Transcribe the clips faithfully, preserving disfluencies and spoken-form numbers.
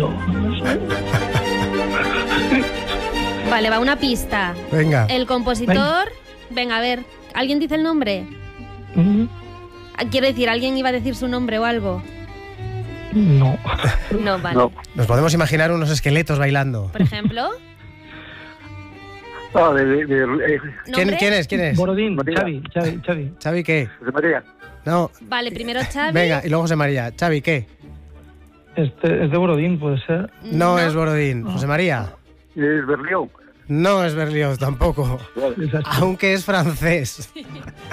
pero... Vale, va una pista. Venga. El compositor... Venga, a ver, ¿alguien dice el nombre? Mm, Quiero decir, ¿alguien iba a decir su nombre o algo? No. No, vale. No. Nos podemos imaginar unos esqueletos bailando. Por ejemplo, Ah, de, de, de, eh, ¿Quién, ¿nombre? ¿Quién es? ¿Quién es? Borodín, María. Xavi, Xavi, Xavi. ¿Xavi qué? José María. No. Vale, primero Xavi. Venga, y luego José María. ¿Xavi qué? Este, es de Borodín, puede ser. No, es Borodín. ¿José María? Es Berlioz. No es Berlioz tampoco. Es así. Aunque es francés. Y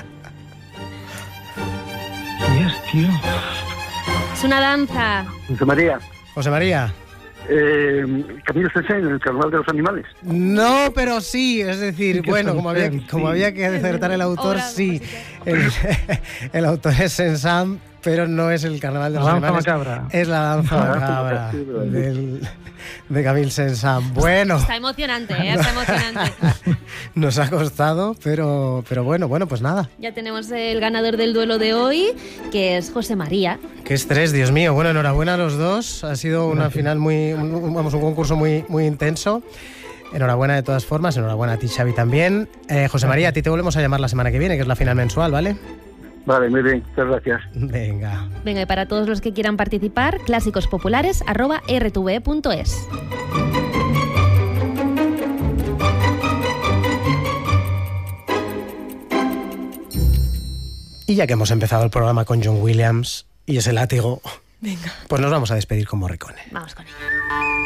es, tío. Es una danza. José María. José María. Eh, Camilo Saint-Saëns, el Carnaval de los Animales. No, pero sí, es decir, Sí que bueno, es como había, francés, como sí. había que acertar el autor, Obra sí. musical. El, el autor es Saint-Saëns, pero no es el Carnaval de La los danza Animales. macabra. Es la danza La danza macabra macabra, sí, verdad. del, de Camille Saint-Saëns. Bueno, Está emocionante, ¿eh? Está emocionante. nos ha costado, pero, pero bueno, bueno, pues nada. Ya tenemos el ganador del duelo de hoy, que es José María. Qué estrés, Dios mío. Bueno, enhorabuena a los dos. Ha sido una final muy, un, vamos, un concurso muy, muy intenso. Enhorabuena de todas formas, enhorabuena a ti, Xavi, también. Eh, José María, a ti te volvemos a llamar la semana que viene, que es la final mensual, ¿vale? Vale, muy bien. Muchas gracias. Venga. Venga, y para todos los que quieran participar, clásicospopulares arroba r t v punto es. Y ya que hemos empezado el programa con John Williams y ese látigo, Venga, pues nos vamos a despedir con Morricone. vamos con ello.